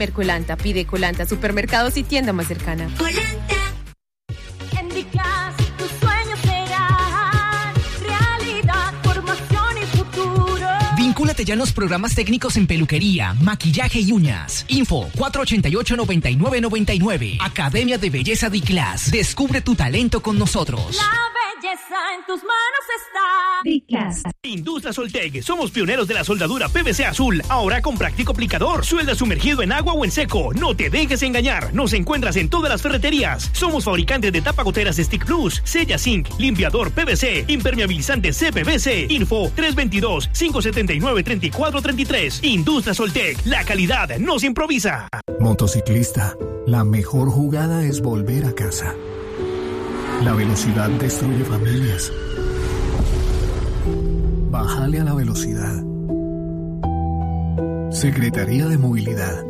comer Colanta. Pide Colanta, supermercados y tienda más cercana. Colanta. En D-Class, tus sueños serán realidad, formación y futuro. Vincúlate ya en los programas técnicos en peluquería, maquillaje y uñas. Info 488-9999. Academia de Belleza D-Class. Descubre tu talento con nosotros. La belleza en tus manos está. D-Class. Industria Soltec. Somos pioneros de la soldadura PVC azul. Ahora con práctico aplicador. Suelda sumergido en agua o en seco. No te dejes engañar. Nos encuentras en todas las ferreterías. Somos fabricantes de tapagoteras Stick Plus, Sella Zinc, limpiador PVC, impermeabilizante CPVC. Info 322-579-3433. Industria Soltec. La calidad no se improvisa. Motociclista, la mejor jugada es volver a casa. La velocidad destruye familias. Bájale a la velocidad. Secretaría de Movilidad.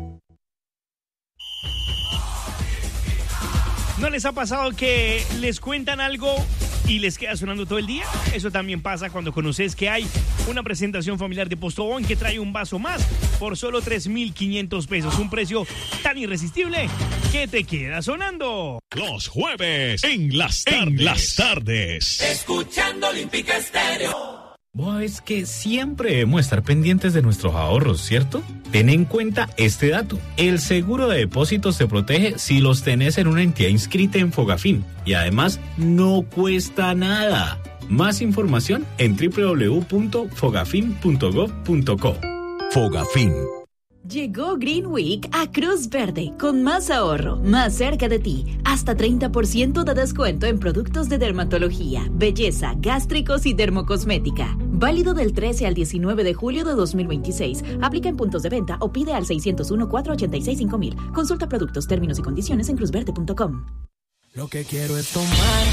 ¿No les ha pasado que les cuentan algo y les queda sonando todo el día? Eso también pasa cuando conoces que hay una presentación familiar de Postobón que trae un vaso más por solo 3,500 pesos. Un precio tan irresistible que te queda sonando. Los jueves en las tardes. Escuchando Olímpica Estéreo. Es que siempre debemos estar pendientes de nuestros ahorros, ¿cierto? Ten en cuenta este dato. El seguro de depósitos te protege si los tenés en una entidad inscrita en Fogafín. Y además, no cuesta nada. Más información en www.fogafin.gov.co. Fogafín. Llegó Green Week a Cruz Verde con más ahorro, más cerca de ti. Hasta 30% de descuento en productos de dermatología, belleza, gástricos y dermocosmética. Válido del 13 al 19 de julio de 2026. Aplica en puntos de venta o pide al 601-486-5000. Consulta productos, términos y condiciones en cruzverde.com. Lo que quiero es tomar